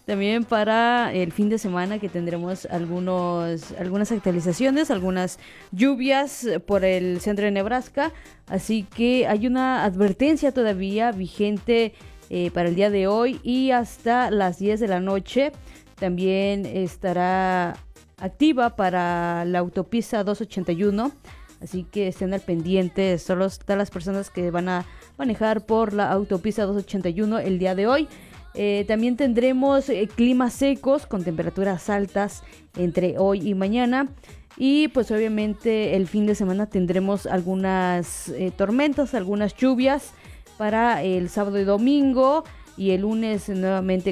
también para el fin de semana que tendremos algunas actualizaciones, algunas lluvias por el centro de Nebraska. Así que hay una advertencia todavía vigente para el día de hoy y hasta las 10 de la noche. También estará activa para la autopista 281. Así que estén al pendiente, solo todas las personas que van a manejar por la autopista 281 el día de hoy. También tendremos climas secos con temperaturas altas entre hoy y mañana. Y pues obviamente el fin de semana tendremos algunas tormentas, algunas lluvias para el sábado y domingo. Y el lunes nuevamente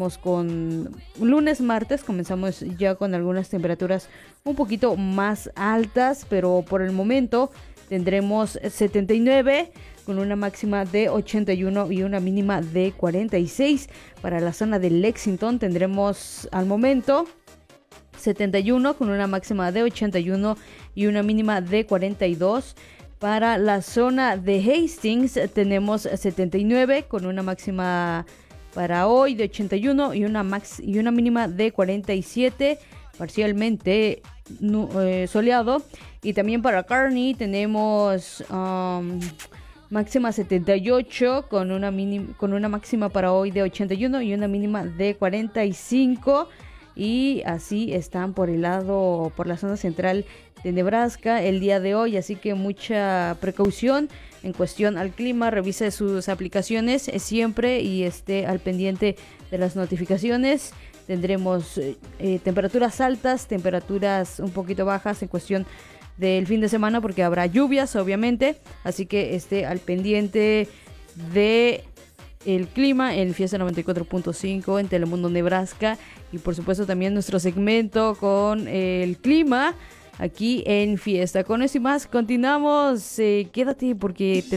martes comenzamos ya con algunas temperaturas un poquito más altas, pero por el momento tendremos 79 con una máxima de 81 y una mínima de 46. Para la zona de Lexington tendremos al momento 71 con una máxima de 81 y una mínima de 42. Para la zona de Hastings tenemos 79 con una máxima para hoy de 81 y una mínima de 47, parcialmente soleado. Y también para Kearney tenemos máxima 78 con una máxima para hoy de 81 y una mínima de 45. Y así están por la zona central de Nebraska el día de hoy, así que mucha precaución en cuestión al clima. Revise sus aplicaciones siempre y esté al pendiente de las notificaciones. Tendremos temperaturas altas, temperaturas un poquito bajas en cuestión del fin de semana porque habrá lluvias obviamente, así que esté al pendiente de el clima en Fiesta 94.5 en Telemundo Nebraska y por supuesto también nuestro segmento con el clima aquí en Fiesta. Con eso y más continuamos, quédate porque te